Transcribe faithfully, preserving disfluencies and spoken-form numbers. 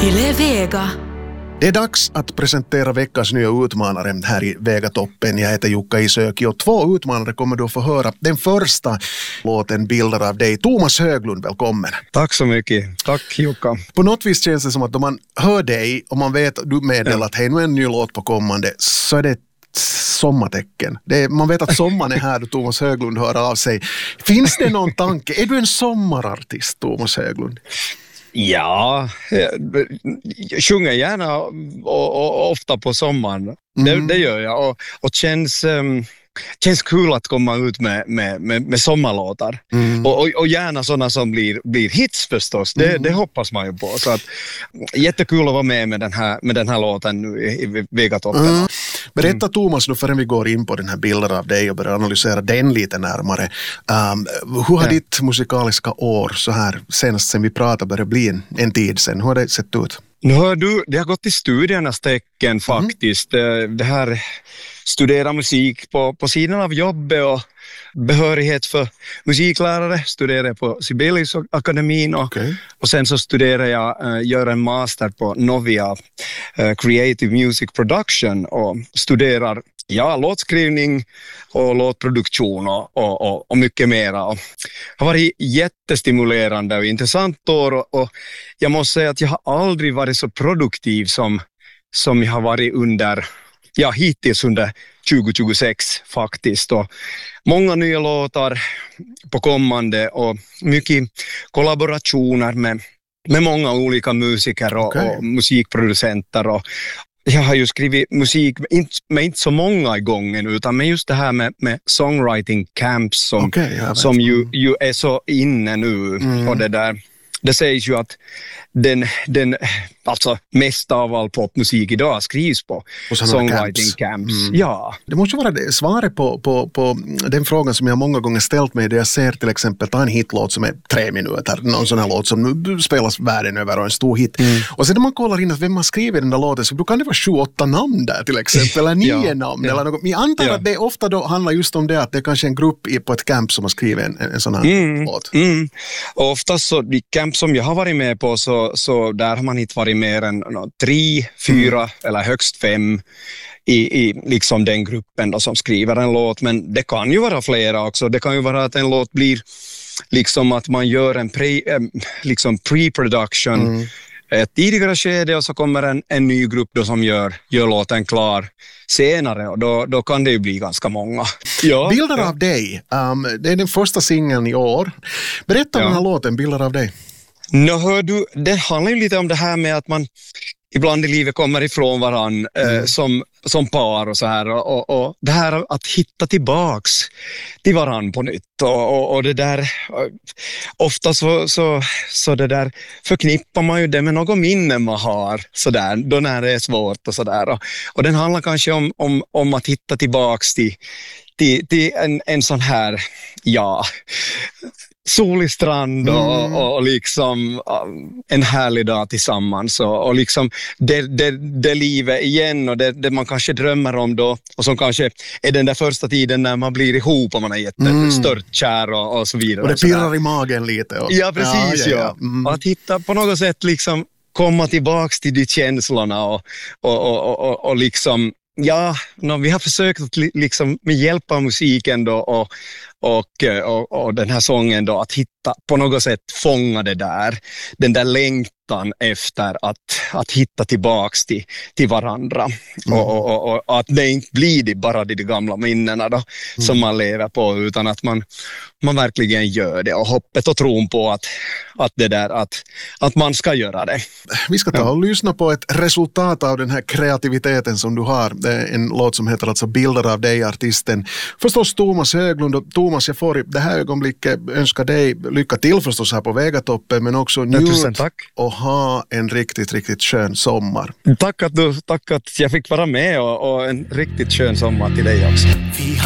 Yle Vega. Det är dags att presentera veckans nya utmanare här i Vegatoppen. Jag heter Jukka Isöki och två utmanare kommer du att få höra. Den första låten Bilder av dig. Thomas Höglund, välkommen. Tack så mycket. Tack Jukka. På något vis känns det som att om man hör dig och man vet att du meddelar ja. att hej, nu är en ny låt på kommande, så är det ett sommartecken. Det är, man vet att sommaren är här då Thomas Höglund hör av sig. Finns det någon tanke? Är du en sommarartist, Thomas Höglund? Ja, jag sjunger gärna och, och, och ofta på sommaren. Mm. Det, det gör jag. Och, och känns, um, känns kul att komma ut med, med, med, med sommarlåtar. Mm. Och, och, och gärna sådana som blir, blir hits förstås. Det, mm. det hoppas man ju på. Så att, jättekul att vara med med den här, med den här låten nu i, i Vegatoppen. Mm. Berätta Thomas nu förrän vi går in på den här bilden av dig och börjar analysera den lite närmare. Um, hur har ja. ditt musikaliska år så här senast sen vi pratade började bli en, en tid sen? Hur har det sett ut? Nu hör du, det har gått i studiernas tecken faktiskt. Mm. Det här studera musik på, på sidan av jobbet och behörighet för musiklärare studerar jag på Sibelius-akademin och, okay. och sen så studerar jag, äh, gör en master på Novia äh, Creative Music Production och studerar ja, låtskrivning och låtproduktion och, och, och, och mycket mera. Och har varit jättestimulerande och intressant år och, och jag måste säga att jag har aldrig varit så produktiv som, som jag har varit under ja, hittills under tjugo tjugosex faktiskt. Och många nya låtar på kommande och mycket kollaborationer med, med många olika musiker och, okay. och musikproducenter. Och jag har ju skrivit musik med inte, med inte så många gånger utan med just det här med, med songwriting camps som, okay, som ju, ju är så inne nu. Mm. Och det där. Det sägs ju att den, den alltså mest av all popmusik idag skrivs på songwriting camps. camps. Mm. Ja. Det måste vara det, svaret på, på, på den frågan som jag många gånger ställt mig. Där jag ser till exempel ta en hitlåt som är tre minuter. Någon sån här låt som nu spelas världen över och en stor hit. Mm. Och sen när man kollar in att vem man skriver den där låten så då kan det vara sju, åtta namn där till exempel. Eller nio ja. namn. Ja. Eller något. Men jag antar ja. att det ofta då handlar just om det att det är kanske en grupp på ett camp som har skrivit en, en sån här mm. låt. Mm. Och oftast så de camp som jag har varit med på så, så där har man inte varit mer än no, tre, fyra mm. eller högst fem i, i liksom den gruppen då som skriver en låt. Men det kan ju vara flera också. Det kan ju vara att en låt blir liksom att man gör en pre, liksom pre-production mm. ett tidigare skede och så kommer en, en ny grupp då som gör, gör låten klar senare och då, då kan det ju bli ganska många. Ja, Bilder ja. av dig, um, det är den första singeln i år. Berätta om ja. den här låten, Bilder av dig. Nå hör du, det handlar ju lite om det här med att man ibland i livet kommer ifrån varann mm. eh, som, som par och så här och, och, och det här att hitta tillbaks till varann på nytt och, och, och det där ofta så, så, så det där förknippar man ju det med något minne man har så där, då när det är svårt och så där och, och den handlar kanske om, om, om att hitta tillbaks till, till, till en, en sån här ja solig strand och, mm. och, och liksom en härlig dag tillsammans och, och liksom det, det, det livet igen och det, det man kanske drömmer om då och som kanske är den där första tiden när man blir ihop och man är jättestörtkär och, och så vidare. Och det pirrar i magen lite. Och... Ja, precis. Ja, ja, ja. Mm. Att hitta på något sätt liksom komma tillbaks till de känslorna och, och, och, och, och liksom ja, no, vi har försökt att liksom med hjälp av musiken då och, och, och, och den här sången då att hitta på något sätt fånga det där, den där längtan efter att, att hitta tillbaks till, till varandra mm. och, och, och, och att det inte blir det bara de, de gamla minnena då mm. som man lever på utan att man, man verkligen gör det och hoppet och tron på att, att det där att, att man ska göra det. Vi ska ta och lyssna på ett resultat av den här kreativiteten som du har. Det är en låt som heter alltså Bilder av dig, artisten. Förstås Thomas Höglund och Thomas, jag får i det här ögonblicket önska dig lycka till förstås här på Vegatoppen men också njut och ha en riktigt, riktigt skön sommar. Tack att, du, tack att jag fick vara med och, och en riktigt skön sommar till dig också.